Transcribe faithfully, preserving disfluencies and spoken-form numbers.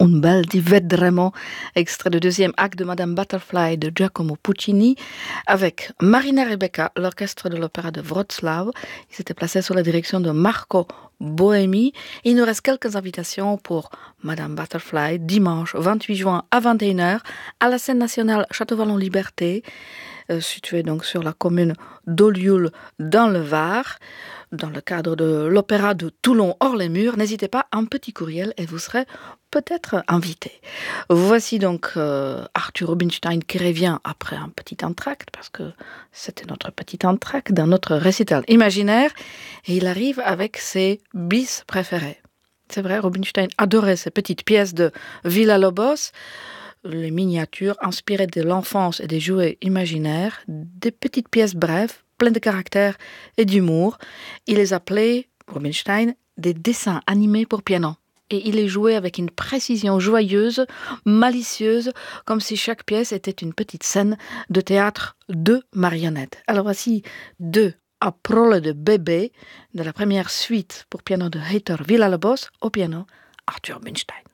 Un bel di Vedremo, extrait du deuxième acte de Madame Butterfly de Giacomo Puccini, avec Marina Rebecca, l'orchestre de l'opéra de Wrocław. Il s'était placé sous la direction de Marco Boemi. Il nous reste quelques invitations pour Madame Butterfly, dimanche vingt-huit juin à vingt et une heures, à la scène nationale Château-Vallon-Liberté, euh, située donc sur la commune d'Olioul dans le Var. Dans le cadre de l'opéra de Toulon hors les murs, n'hésitez pas, un petit courriel et vous serez peut-être invité. Voici donc euh, Arthur Rubinstein qui revient après un petit entracte, parce que c'était notre petit entracte dans notre récital imaginaire, et il arrive avec ses bis préférés. C'est vrai, Rubinstein adorait ces petites pièces de Villa-Lobos, les miniatures inspirées de l'enfance et des jouets imaginaires, des petites pièces brèves, pleines de caractère et d'humour. Il les appelait, Rubinstein, des dessins animés pour piano. Et il les jouait avec une précision joyeuse, malicieuse, comme si chaque pièce était une petite scène de théâtre de marionnettes. Alors voici deux A prole de bébé de la première suite pour piano de Heitor Villa-Lobos au piano Arthur Rubinstein.